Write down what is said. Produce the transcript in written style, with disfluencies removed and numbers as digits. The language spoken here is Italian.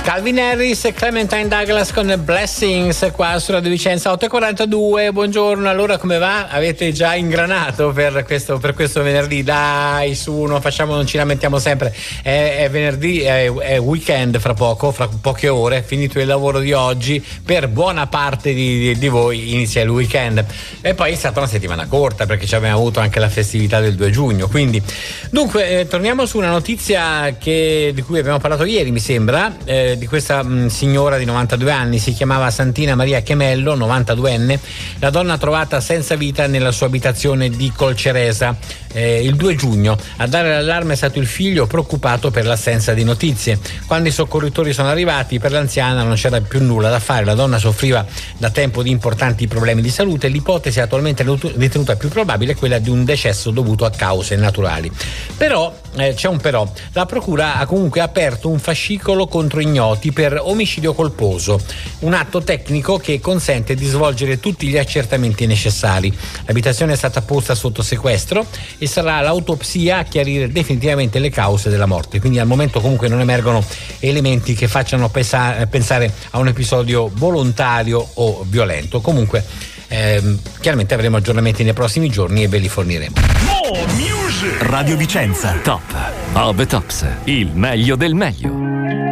Calvin Harris e Clementine Douglas con Blessings qua su Radio Vicenza 8:42. Buongiorno, allora come va? Avete già ingranato per questo venerdì? Dai, su, non ci lamentiamo sempre. È venerdì, è weekend fra poche ore, finito il lavoro di oggi, per buona parte di voi inizia il weekend. E poi è stata una settimana corta perché ci abbiamo avuto anche la festività del 2 giugno. Quindi, dunque, torniamo su una notizia di cui abbiamo parlato ieri, mi sembra, di questa signora di 92 anni, si chiamava Santina Maria Chemello, 92enne, la donna trovata senza vita nella sua abitazione di Colceresa il 2 giugno. A dare l'allarme è stato il figlio, preoccupato per l'assenza di notizie. Quando i soccorritori sono arrivati, per l'anziana non c'era più nulla da fare, la donna soffriva da tempo di importanti problemi di salute. L'ipotesi attualmente ritenuta più probabile è quella di un decesso dovuto a cause naturali. Però c'è un però, la procura ha comunque aperto un fascicolo contro ignoti per omicidio colposo, un atto tecnico che consente di svolgere tutti gli accertamenti necessari. L'abitazione è stata posta sotto sequestro e sarà l'autopsia a chiarire definitivamente le cause della morte, quindi al momento comunque non emergono elementi che facciano pensare a un episodio volontario o violento. Comunque chiaramente avremo aggiornamenti nei prossimi giorni e ve li forniremo. Radio Vicenza, top of the tops, il meglio del meglio.